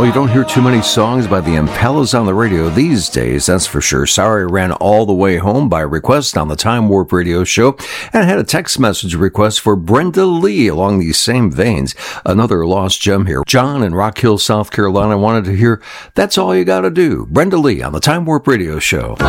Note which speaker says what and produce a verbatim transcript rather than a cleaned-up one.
Speaker 1: Well, you don't hear too many songs by the Impellas on the radio these days, that's for sure. Sorry ran all the way home by request on the Time Warp Radio Show, and I had a text message request for Brenda Lee along these same veins. Another lost gem here. John in Rock Hill, South Carolina wanted to hear That's All You Gotta Do. Brenda Lee on the Time Warp Radio Show.